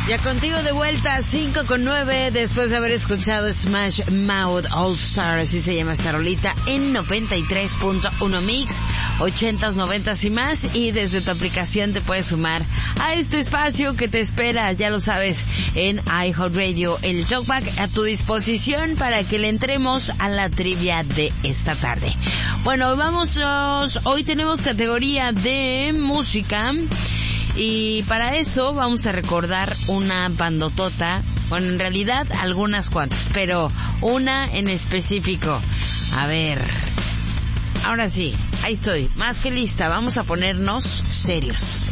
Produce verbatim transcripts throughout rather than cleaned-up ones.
Ya contigo de vuelta, cinco con nueve, después de haber escuchado Smash Mouth All Star, así se llama esta rolita, en noventa y tres punto uno Mix, ochentas, noventas y más, y desde tu aplicación te puedes sumar a este espacio que te espera, ya lo sabes, en iHeartRadio, el Talkback a tu disposición para que le entremos a la trivia de esta tarde. Bueno, vamos, hoy tenemos categoría de música. Y para eso vamos a recordar una bandotota, bueno, en realidad algunas cuantas, pero una en específico. A ver, ahora sí, ahí estoy, más que lista, vamos a ponernos serios.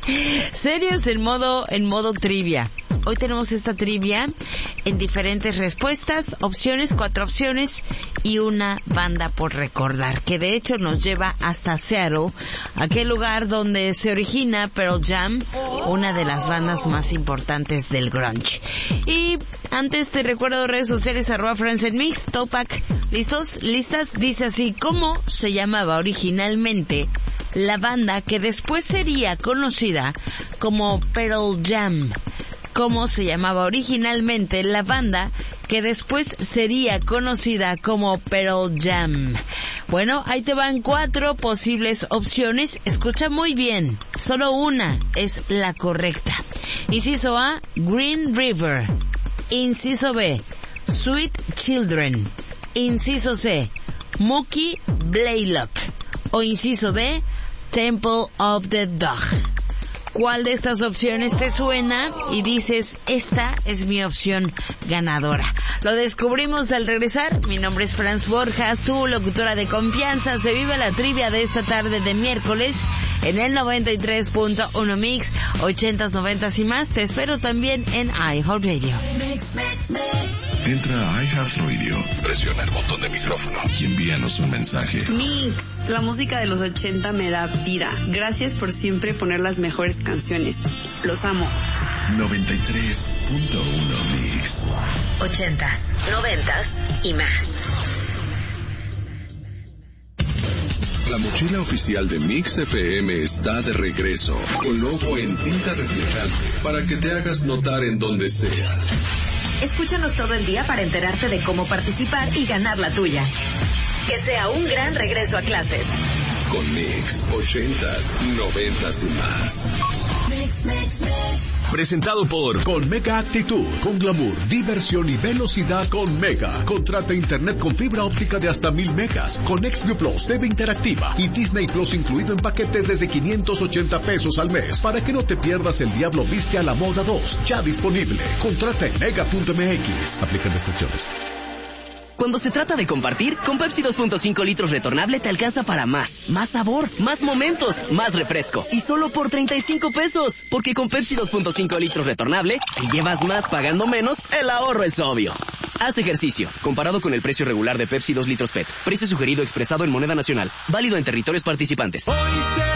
Serios en modo, en modo trivia. Hoy tenemos esta trivia en diferentes respuestas, opciones, cuatro opciones y una banda por recordar, que de hecho nos lleva hasta Seattle, aquel lugar donde se origina Pearl Jam, una de las bandas más importantes del grunge. Y antes te recuerdo redes sociales, arroba Friends and Mix, Topac, ¿listos? ¿Listas? Dice así: ¿cómo se llamaba originalmente la banda que después sería conocida como Pearl Jam? ¿Cómo se llamaba originalmente la banda que después sería conocida como Pearl Jam? Bueno, ahí te van cuatro posibles opciones. Escucha muy bien, solo una es la correcta. Inciso A, Green River. Inciso B, Sweet Children. Inciso C, Mookie Blaylock. O inciso D, Temple of the Dog. ¿Cuál de estas opciones te suena y dices, esta es mi opción ganadora? Lo descubrimos al regresar. Mi nombre es Franz Borjas, tu locutora de confianza. Se vive la trivia de esta tarde de miércoles en el noventa y tres punto uno Mix, ochentas, noventas y más. Te espero también en iHeartRadio. Entra a iHeartRadio, presiona el botón de micrófono y envíanos un mensaje. Mix, la música de los ochenta me da vida. Gracias por siempre poner las mejores canciones. Los amo. noventa y tres punto uno Mix. Ochentas, noventas y más. La mochila oficial de Mix F M está de regreso, con logo en tinta reflejante, para que te hagas notar en donde sea. Escúchanos todo el día para enterarte de cómo participar y ganar la tuya. Que sea un gran regreso a clases. Con Mix, ochentas, noventas y más. Mix, mix, mix. Presentado por Con Mega Actitud, con glamour, diversión y velocidad con Mega. Contrata internet con fibra óptica de hasta mil megas, con XView Plus, T V interactiva y Disney Plus incluido en paquetes desde quinientos ochenta pesos al mes, para que no te pierdas El Diablo Viste a la Moda dos, ya disponible. Contrata en mega punto m x. Aplican restricciones. Cuando se trata de compartir, con Pepsi dos punto cinco litros retornable te alcanza para más. Más sabor, más momentos, más refresco. Y solo por treinta y cinco pesos. Porque con Pepsi dos punto cinco litros retornable, si llevas más pagando menos, el ahorro es obvio. Haz ejercicio. Comparado con el precio regular de Pepsi dos litros P E T. Precio sugerido expresado en moneda nacional. Válido en territorios participantes.